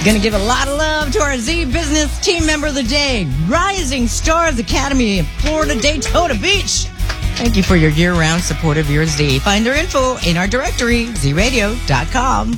Going to give a lot of love to our Z Business Team Member of the Day, Rising Stars Academy in Florida, Daytona Beach. Thank you for your year-round support of your Z. Find their info in our directory, zradio.com.